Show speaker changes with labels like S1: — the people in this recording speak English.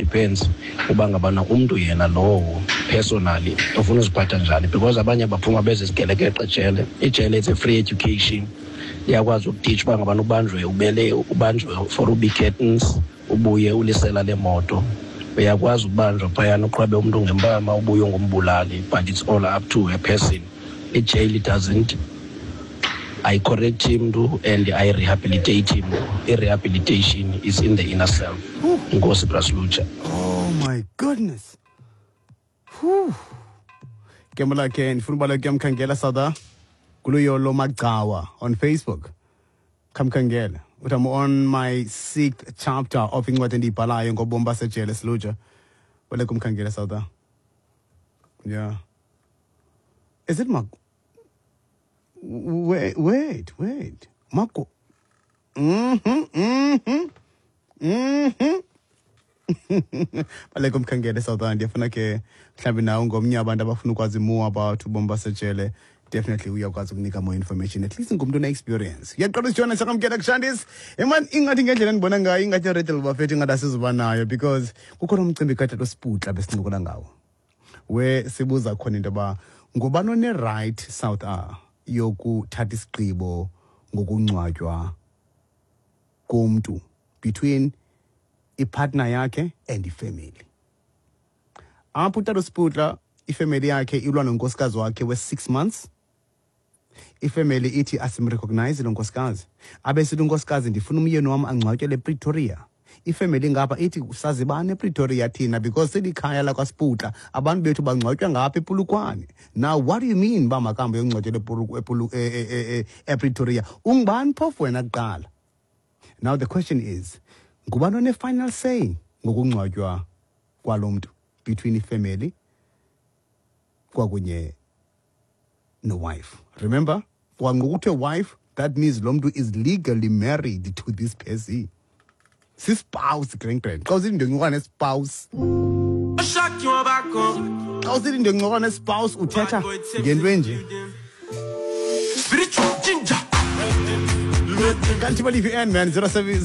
S1: depends uba ngabana umntu yena lowo personally ofuna uziphatha njani, because abanye baphuma bezizigelekeqe ejele. Ijele is a free education. Iyakwazi ukuteach uba ngabana ubanjwe for ubi-curtains, ubuye ulisela le moto. Uyakwazi ukubanjwa phayana uqhwabe umuntu ngempama ubuye ungumbulali, but it's all up to a person. Ijele doesn't. I correct him and I rehabilitate him. Rehabilitation is in the inner self. Ngosi Braslucha.
S2: Oh my goodness. Kemala Ken, Funbala Kem Kangela Sada, Guluyolo Magkawa on Facebook. Kam Kangela. But I'm on my 6th chapter of Ingwatendi Pala and Gobomba Secheles Luja. Walakum Kangela Sada. Yeah. Is it Mag? Wait. Marco. Baleko mkhangele South Africa funa ke mhlambi nawo ngomnye abantu abafuna ukwazi more about uBombasa Jele. Definitely uyakwazi ukunika more information, at least ngumuntu una experience. Yaqala sijona sakamkela kushandis man ingathi ngendlela ngibona ngayo ingathi Rachel bafethi ngathi asizubanayo, because kukhona umcimbi kade losiputla besincokola ngawo where sibuza khona into aba ngubani one right South yokuthatha isigqibo ngokungcwatywa komuntu between ipartner yakhe and ifamily. Apho utata Siputla ifamily yakhe ilwa nonkosikazi wakhe we6 months. Ifamily ithi asimrecognize lo nkosikazi. Abesithi unkosikazi ndifuna umyeni wami angcwatyele ePretoria. Ifamily ngapha ithi usazibane ePretoria thina because selikhaya la kwaSiputla abantu bethu bangcwatywa ngapha ePulukwane. Now what do you mean ba makambe yongcwatyele ePretoria? Ungibani phofu wena kuqala? Now the question is, ngubani one final say ngokungcwatywa kwalomuntu between ifamily kwakunye no wife? Remember, ngokuthi wife, that means lo muntu is legally married to this person. Si spouse grand. Xa usithi ndingcoka ne-spouse. Xa usithi ndingcoka ne-spouse uthetha ngento enje. Spiritual ginger. Kanti balive man 07